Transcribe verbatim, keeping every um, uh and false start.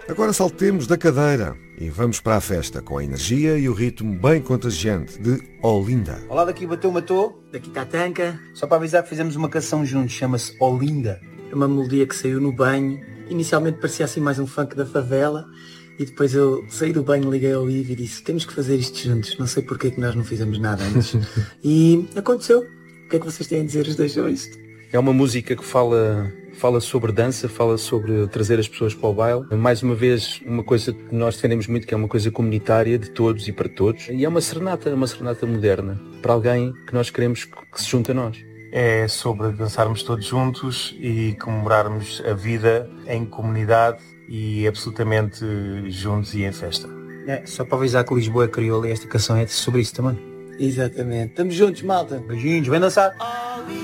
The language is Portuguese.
Agora saltemos da cadeira e vamos para a festa com a energia e o ritmo bem contagiante de Olinda. Olá, daqui bateu matou, daqui está a Tanca. Só para avisar que fizemos uma canção juntos, chama-se Olinda. É uma melodia que saiu no banho. Inicialmente parecia assim mais um funk da favela. E depois eu saí do banho, liguei ao Ivo e disse, temos que fazer isto juntos. Não sei porque é que nós não fizemos nada antes. E aconteceu. O que é que vocês têm a dizer os dois sobre isto? É uma música que fala, fala sobre dança, fala sobre trazer as pessoas para o baile. Mais uma vez, uma coisa que nós defendemos muito, que é uma coisa comunitária de todos e para todos. E é uma serenata, uma serenata moderna, para alguém que nós queremos que se junte a nós. É sobre dançarmos todos juntos e comemorarmos a vida em comunidade e absolutamente juntos e em festa. É, só para avisar que Lisboa é crioula e esta canção é sobre isso também. Exatamente. Estamos juntos, malta. Beijinhos, vem dançar.